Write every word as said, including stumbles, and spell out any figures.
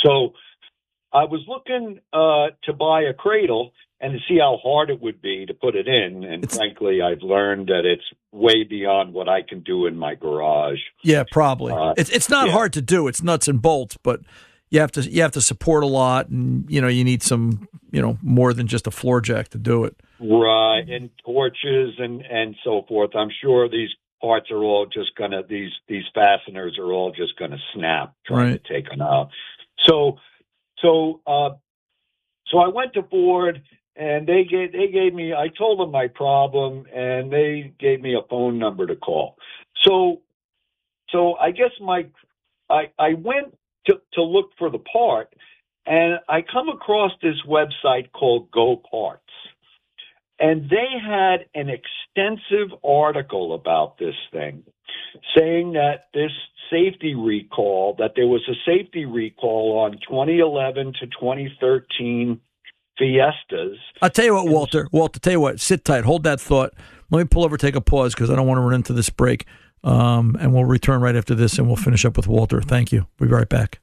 So I was looking uh, to buy a cradle and to see how hard it would be to put it in. And it's, frankly, I've learned that it's way beyond what I can do in my garage. Yeah, probably. Uh, it's it's not yeah. hard to do. It's nuts and bolts, but you have to you have to support a lot, and you know you need some you know more than just a floor jack to do it. Right, and torches and, and so forth. I'm sure these parts are all just gonna these these fasteners are all just gonna snap trying right. to take them out. So so uh, so I went to Ford. And they gave they gave me. I told them my problem, and they gave me a phone number to call. So, so I guess my I I went to to look for the part, and I come across this website called Go Parts, and they had an extensive article about this thing, saying that this safety recall that there was a safety recall on twenty eleven to twenty thirteen. Fiestas. I'll tell you what, Walter. Walter, tell you what. Sit tight. Hold that thought. Let me pull over, take a pause, because I don't want to run into this break. Um, and we'll return right after this, and we'll finish up with Walter. Thank you. We'll be right back.